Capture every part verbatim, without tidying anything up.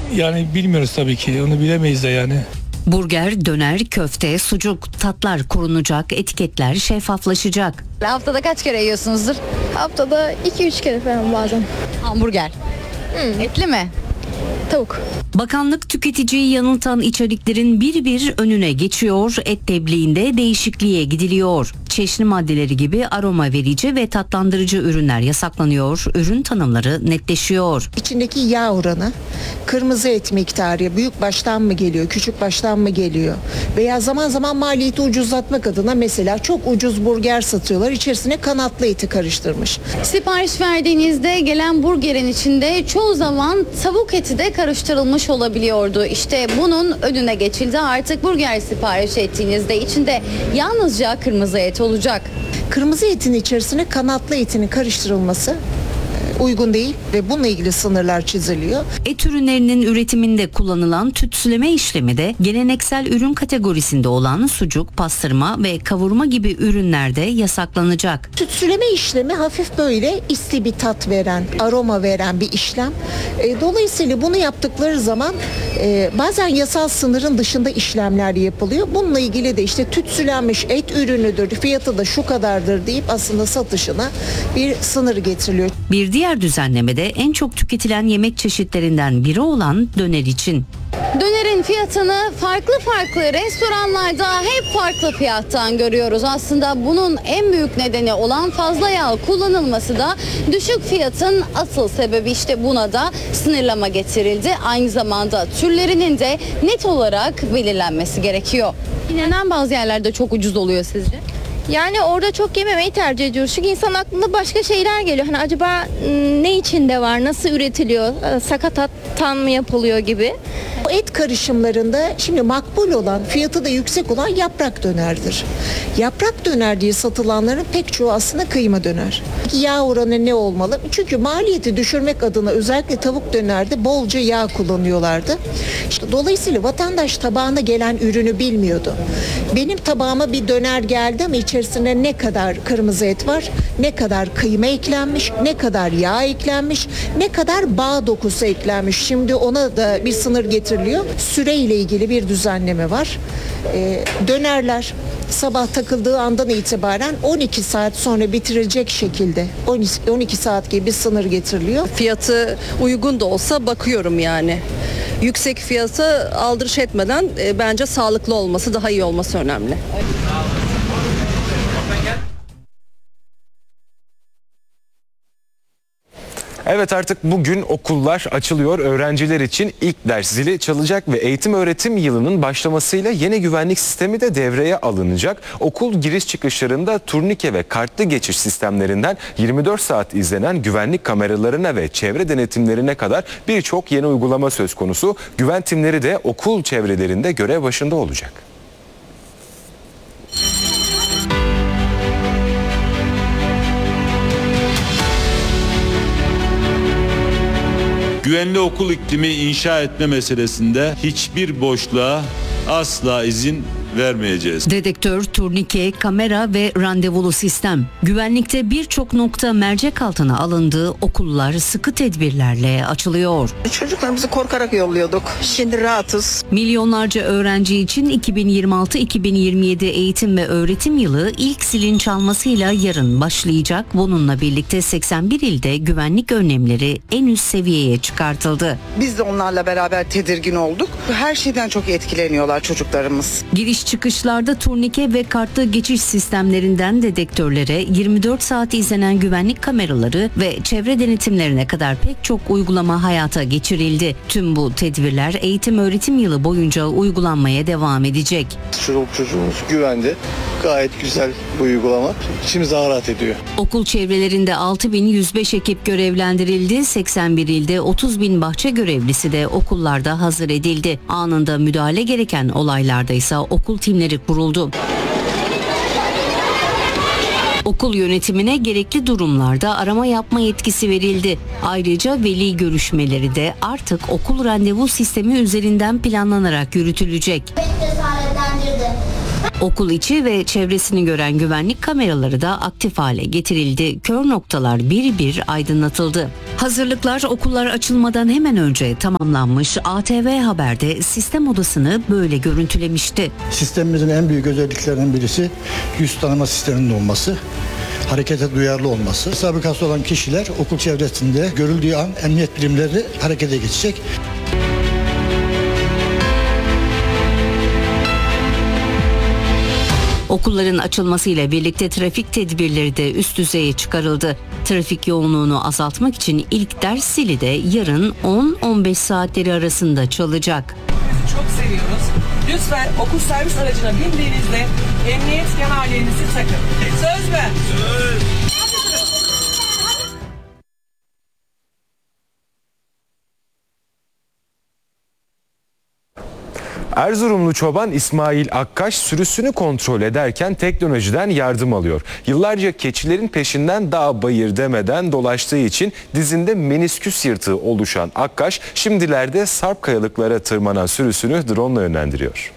Yani bilmiyoruz tabii ki, onu bilemeyiz de yani. Burger, döner, köfte, sucuk, tatlar korunacak, etiketler şeffaflaşacak. Haftada kaç kere yiyorsunuzdur? Haftada iki üç kere falan bazen. Hamburger. Hmm. Etli mi? Tavuk. Bakanlık tüketiciyi yanıltan içeriklerin bir bir önüne geçiyor, et tebliğinde değişikliğe gidiliyor. Çeşni maddeleri gibi aroma verici ve tatlandırıcı ürünler yasaklanıyor, ürün tanımları netleşiyor. İçindeki yağ oranı, kırmızı et miktarı büyük baştan mı geliyor, küçük baştan mı geliyor? Veya zaman zaman maliyeti ucuzlatmak adına mesela çok ucuz burger satıyorlar, içerisine kanatlı eti karıştırmış. Sipariş verdiğinizde gelen burgerin içinde çoğu zaman tavuk eti de karıştırılmış olabiliyordu. İşte bunun önüne geçildi. Artık burger sipariş ettiğinizde içinde yalnızca kırmızı et olacak. Kırmızı etin içerisine kanatlı etinin karıştırılması uygun değil ve bununla ilgili sınırlar çiziliyor. Et ürünlerinin üretiminde kullanılan tütsüleme işlemi de geleneksel ürün kategorisinde olan sucuk, pastırma ve kavurma gibi ürünlerde yasaklanacak. Tütsüleme işlemi hafif böyle isli bir tat veren, aroma veren bir işlem. E, dolayısıyla bunu yaptıkları zaman e, bazen yasal sınırın dışında işlemler yapılıyor. Bununla ilgili de işte tütsülenmiş et ürünüdür, fiyatı da şu kadardır deyip aslında satışına bir sınır getiriliyor. Bir diğer düzenlemede en çok tüketilen yemek çeşitlerinden biri olan döner için. Dönerin fiyatını farklı farklı restoranlarda hep farklı fiyattan görüyoruz. Aslında bunun en büyük nedeni olan fazla yağ kullanılması da düşük fiyatın asıl sebebi. İşte buna da sınırlama getirildi. Aynı zamanda türlerinin de net olarak belirlenmesi gerekiyor. Neden bazı yerlerde çok ucuz oluyor sizce? Yani orada çok yememeyi tercih ediyoruz. Çünkü insan aklına başka şeyler geliyor. Hani acaba ne içinde var, nasıl üretiliyor, sakatattan mı yapılıyor gibi. O et karışımlarında şimdi makbul olan, fiyatı da yüksek olan yaprak dönerdir. Yaprak döner diye satılanların pek çoğu aslında kıyma döner. Yağ oranı ne olmalı? Çünkü maliyeti düşürmek adına özellikle tavuk dönerde bolca yağ kullanıyorlardı. İşte dolayısıyla vatandaş tabağına gelen ürünü bilmiyordu. Benim tabağıma bir döner geldi ama içerisine ne kadar kırmızı et var, ne kadar kıyma eklenmiş, ne kadar yağ eklenmiş, ne kadar bağ dokusu eklenmiş. Şimdi ona da bir sınır getiriliyor. Süreyle ilgili bir düzenleme var. Ee, dönerler sabah takıldığı andan itibaren on iki saat sonra bitirilecek şekilde on iki saat gibi bir sınır getiriliyor. Fiyatı uygun da olsa bakıyorum yani. Yüksek fiyatı aldırış etmeden e, bence sağlıklı olması, daha iyi olması önemli. Evet, artık bugün okullar açılıyor. Öğrenciler için ilk ders zili çalacak ve eğitim öğretim yılının başlamasıyla yeni güvenlik sistemi de devreye alınacak. Okul giriş çıkışlarında turnike ve kartlı geçiş sistemlerinden yirmi dört saat izlenen güvenlik kameralarına ve çevre denetimlerine kadar birçok yeni uygulama söz konusu. Güven timleri de okul çevrelerinde görev başında olacak. Güvenli okul iklimi inşa etme meselesinde hiçbir boşluğa asla izin vermeyeceğiz. Dedektör, turnike, kamera ve randevulu sistem. Güvenlikte birçok nokta mercek altına alındığı okullar sıkı tedbirlerle açılıyor. Çocuklarımızı korkarak yolluyorduk. Şimdi rahatız. Milyonlarca öğrenci için iki bin yirmi altı iki bin yirmi yedi eğitim ve öğretim yılı ilk zilin çalmasıyla yarın başlayacak. Bununla birlikte seksen bir ilde güvenlik önlemleri en üst seviyeye çıkartıldı. Biz de onlarla beraber tedirgin olduk. Her şeyden çok etkileniyorlar çocuklarımız. Giriş çıkışlarda turnike ve kartlı geçiş sistemlerinden dedektörlere, yirmi dört saat izlenen güvenlik kameraları ve çevre denetimlerine kadar pek çok uygulama hayata geçirildi. Tüm bu tedbirler eğitim öğretim yılı boyunca uygulanmaya devam edecek. Çoluk çocuğumuz güvende. Gayet güzel bu uygulama. İçimiz rahat ediyor. Okul çevrelerinde altı bin yüz beş ekip görevlendirildi. seksen bir ilde otuz bin bahçe görevlisi de okullarda hazır edildi. Anında müdahale gereken olaylarda ise okul timleri kuruldu. Okul yönetimine gerekli durumlarda arama yapma yetkisi verildi. Ayrıca veli görüşmeleri de artık okul randevu sistemi üzerinden planlanarak yürütülecek. Okul içi ve çevresini gören güvenlik kameraları da aktif hale getirildi. Kör noktalar bir bir aydınlatıldı. Hazırlıklar okullar açılmadan hemen önce tamamlanmış. A T V Haber'de sistem odasını böyle görüntülemişti. Sistemimizin en büyük özelliklerinden birisi yüz tanıma sisteminin olması, harekete duyarlı olması. Sabıkası olan kişiler okul çevresinde görüldüğü an emniyet birimleri harekete geçecek. Okulların açılmasıyla birlikte trafik tedbirleri de üst düzeye çıkarıldı. Trafik yoğunluğunu azaltmak için ilk ders zili de yarın on on beş saatleri arasında çalacak. Sizi çok seviyoruz. Lütfen okul servis aracına bindiğinizde emniyet kemerlerinizi takın. Söz mü? Söz. Erzurumlu çoban İsmail Akkaş sürüsünü kontrol ederken teknolojiden yardım alıyor. Yıllarca keçilerin peşinden dağ bayır demeden dolaştığı için dizinde menisküs yırtığı oluşan Akkaş şimdilerde sarp kayalıklara tırmanan sürüsünü drone ile yönlendiriyor.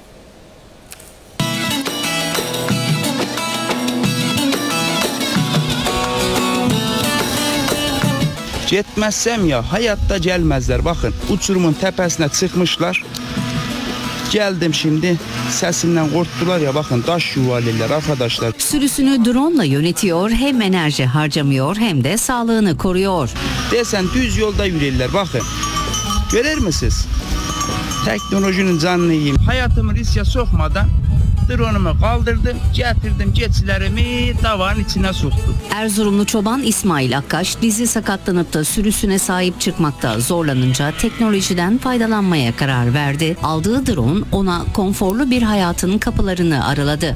Gitmezsem ya hayatta gelmezler. Bakın uçurumun tepesine çıkmışlar. Geldim şimdi sesinden korktular ya, bakın taş yuvarlayırlar arkadaşlar. Sürüsünü drone ile yönetiyor, hem enerji harcamıyor hem de sağlığını koruyor. Desen düz yolda yürüyorlar, bakın. Görür misiniz? Teknolojinin canını yiyeyim. Hayatımı riske sokmadan drone'umu kaldırdım, getirdim keçilerimi davanın içine soktum. Erzurumlu çoban İsmail Akkaş dizi sakatlanıp da sürüsüne sahip çıkmakta zorlanınca teknolojiden faydalanmaya karar verdi. Aldığı drone ona konforlu bir hayatın kapılarını araladı.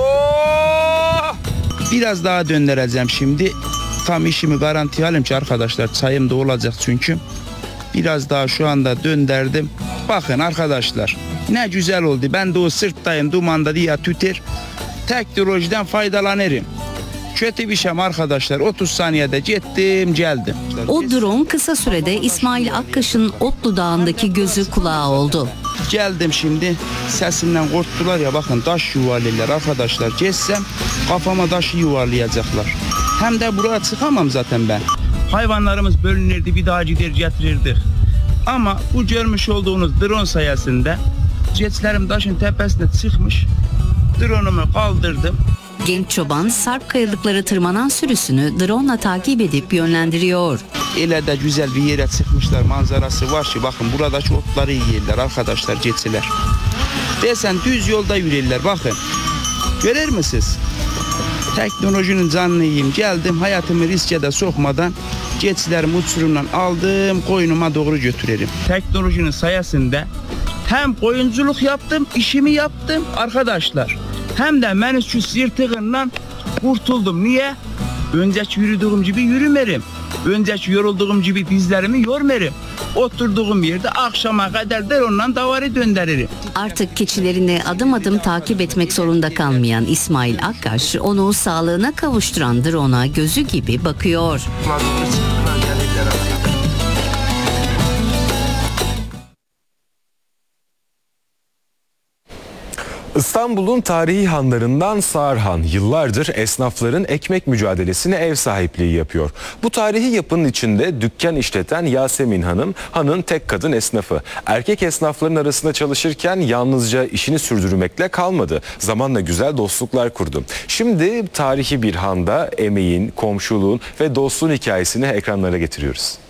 Oh! Biraz daha döndüreceğim şimdi. Tam işimi garantiye alayım ki arkadaşlar, çayım da olacak çünkü. Biraz daha şu anda döndürdüm. Bakın arkadaşlar ne güzel oldu. Ben de o sırttayım dumanda diye tüter. Teknolojiden faydalanırım. Kötü bir şey arkadaşlar. otuz saniyede gittim geldim. O drone kısa sürede İsmail Akkaş'ın Otlu Dağı'ndaki gözü kulağı oldu. Geldim şimdi sesimden korktular ya, bakın taş yuvarlayırlar arkadaşlar. Geçsem kafama taşı yuvarlayacaklar. Hem de buraya çıkamam zaten ben. Hayvanlarımız bölünürdü, bir daha gider getirirdik. Ama bu görmüş olduğunuz drone sayesinde keçilerim taşın tepesine çıkmış. Drone'umu kaldırdım. Genç çoban sarp kayalıklara tırmanan sürüsünü drone'la takip edip yönlendiriyor. Ele de güzel bir yere çıkmışlar, manzarası var ki bakın buradaki otları yiyorlar arkadaşlar keçiler. Desen düz yolda yürüyorlar, bakın. Görür misiniz? Teknolojinin canını yiyeyim. Geldim hayatımı riske de sokmadan keçilerimi uçurumdan aldım, koyunuma doğru götürelim. Teknolojinin sayesinde hem koyunculuk yaptım, işimi yaptım arkadaşlar. Hem de menisküs yırtığından kurtuldum. Niye? Önceki yürüdüğüm gibi yürümerim. Önceki yorulduğum gibi dizlerimi yormerim. Oturduğum yerde akşama kadar der ondan davarı döndürürüm. Artık keçilerini adım adım takip etmek zorunda kalmayan İsmail Akkaş onu sağlığına kavuşturan drone'a gözü gibi bakıyor. İstanbul'un tarihi hanlarından Sağırhan yıllardır esnafların ekmek mücadelesine ev sahipliği yapıyor. Bu tarihi yapının içinde dükkan işleten Yasemin Hanım, hanın tek kadın esnafı. Erkek esnafların arasında çalışırken yalnızca işini sürdürmekle kalmadı. Zamanla güzel dostluklar kurdu. Şimdi tarihi bir handa emeğin, komşuluğun ve dostluğun hikayesini ekranlara getiriyoruz.